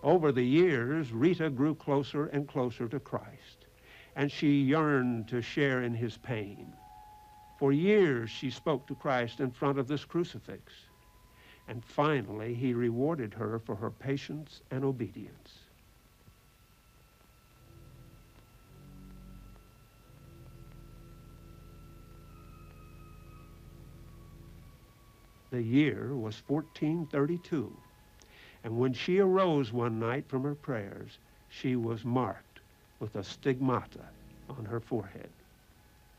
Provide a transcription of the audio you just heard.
Over the years, Rita grew closer and closer to Christ, and she yearned to share in his pain. For years, she spoke to Christ in front of this crucifix, and finally, he rewarded her for her patience and obedience. The year was 1432, and when she arose one night from her prayers, she was marked with a stigmata on her forehead.